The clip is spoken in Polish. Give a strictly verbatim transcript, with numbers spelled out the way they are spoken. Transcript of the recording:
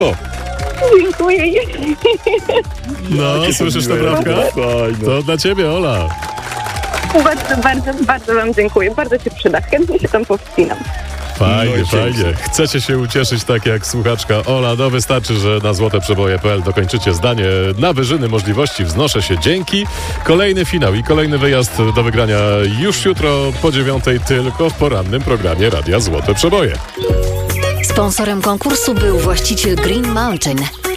O. Dziękuję. No, słyszysz tę brawkę? To dla ciebie, Ola. Bardzo, bardzo, bardzo wam dziękuję. Bardzo się przyda. Chętnie się tam powspinam. Fajnie, No i fajnie. pięknie. Chcecie się ucieszyć tak jak słuchaczka Ola. No wystarczy, że na złoteprzeboje kropka p l dokończycie zdanie. Na wyżyny możliwości wznoszę się dzięki. Kolejny finał i kolejny wyjazd do wygrania już jutro po dziewiątej tylko w porannym programie Radia Złote Przeboje. Sponsorem konkursu był właściciel Green Mountain,